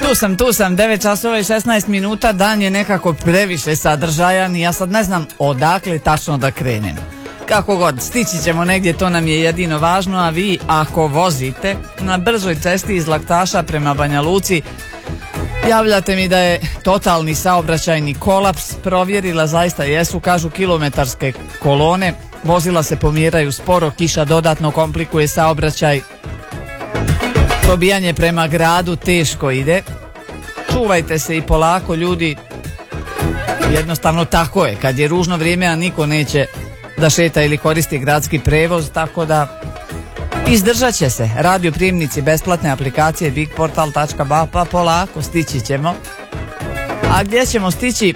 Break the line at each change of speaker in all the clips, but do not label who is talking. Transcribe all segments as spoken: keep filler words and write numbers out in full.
Tu sam, tu sam, devet časova i šesnaest minuta, dan je nekako previše sadržajan i ja sad ne znam odakle tačno da krenem. Kako god, stići ćemo negdje, to nam je jedino važno, a vi ako vozite na brzoj cesti iz Laktaša prema Banja Luci, javljate mi da je totalni saobraćajni kolaps, provjerila, zaista jesu, kažu kilometarske kolone, vozila se pomjeraju sporo, kiša dodatno komplikuje saobraćaj, probijanje prema gradu teško ide. Čuvajte se i polako, ljudi, jednostavno tako je, kad je ružno vrijeme, a niko neće da šeta ili koristi gradski prevoz, tako da izdržat će se. Radio prijemnici, besplatne aplikacije Big Portal tačka ba, pa polako stići ćemo. A gdje ćemo stići?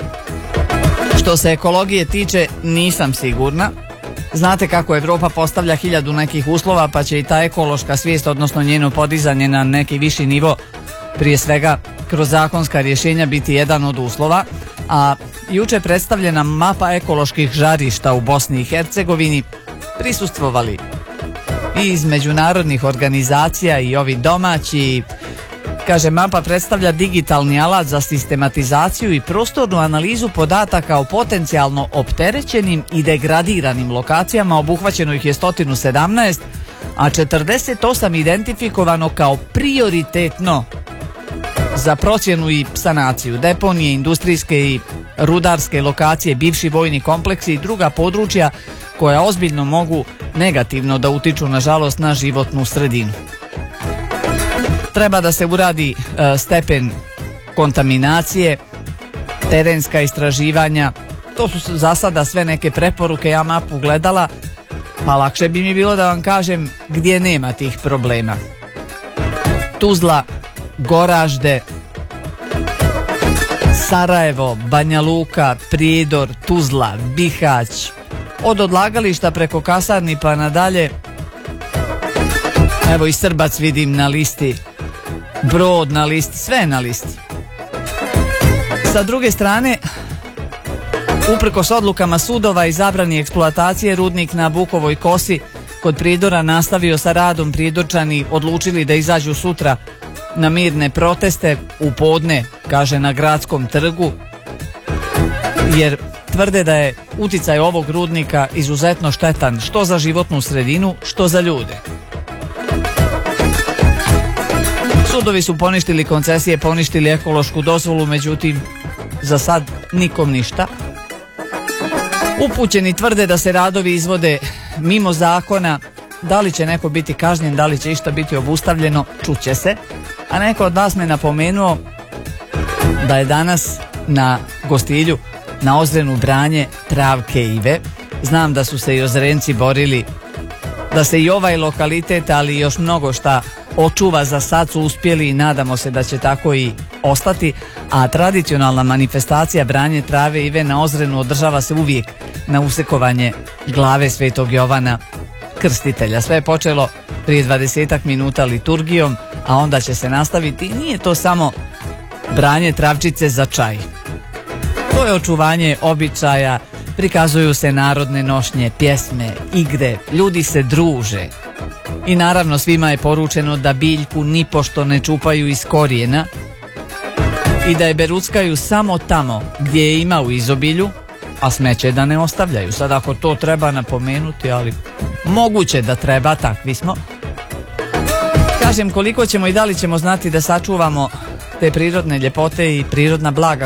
Što se ekologije tiče, nisam sigurna. Znate kako Evropa postavlja hiljadu nekih uslova, pa će i ta ekološka svijest, odnosno njeno podizanje na neki viši nivo, prije svega kroz zakonska rješenja, biti jedan od uslova. A juče predstavljena mapa ekoloških žarišta u Bosni i Hercegovini, prisustvovali i iz međunarodnih organizacija i ovi domaći. Kaže, mapa predstavlja digitalni alat za sistematizaciju i prostornu analizu podataka o potencijalno opterećenim i degradiranim lokacijama. Obuhvaćeno ih je sto sedamnaest, a četrdeset osam identifikovano kao prioritetno za procjenu i sanaciju. Deponije, industrijske i rudarske lokacije, bivši vojni kompleksi i druga područja koja ozbiljno mogu negativno da utiču, nažalost, na životnu sredinu. Treba da se uradi e, stepen kontaminacije, terenska istraživanja. To su za sada sve neke preporuke, ja mapu gledala, pa lakše bi mi bilo da vam kažem gdje nema tih problema. Tuzla, Goražde, Sarajevo, Banja Luka, Prijedor, Tuzla, Bihać, od odlagališta preko kasarni pa nadalje. Evo i Srbac vidim na listi, Brod na listi, sve na listi. Sa druge strane, uprkos odlukama sudova i zabrani eksploatacije, rudnik na Bukovoj kosi kod Prijedora nastavio sa radom. Prijedorčani odlučili da izađu sutra na mirne proteste u podne, kaže, na Gradskom trgu, jer tvrde da je uticaj ovog rudnika izuzetno štetan što za životnu sredinu, što za ljude. Sudovi su poništili koncesije, poništili ekološku dozvolu, međutim za sad nikom ništa. Upućeni tvrde da se radovi izvode mimo zakona. Da li će neko biti kažnjen, da li će išta biti obustavljeno, čuće se. A neko od vas me napomenuo da je danas na Gostilju na Ozrenu branje travke ive. Znam da su se i Ozrenci borili da se i ovaj lokalitet, ali još mnogo šta očuva. Za sad su uspjeli i nadamo se da će tako i ostati. A tradicionalna manifestacija branje trave ive na Ozrenu održava se uvijek na usekovanje glave Svetog Jovana Krstitelja. Sve je počelo prije dvadesetak minuta liturgijom, a onda će se nastaviti. Nije to samo branje travčice za čaj. To je očuvanje običaja, prikazuju se narodne nošnje, pjesme, igre, ljudi se druže. I naravno svima je poručeno da biljku nipošto ne čupaju iz korijena i da je beruckaju samo tamo gdje je ima u izobilju, a smeće da ne ostavljaju. Sad ako to treba napomenuti, ali moguće da treba, takvi smo. Kažem, koliko ćemo i da li ćemo znati da sačuvamo te prirodne ljepote i prirodna blaga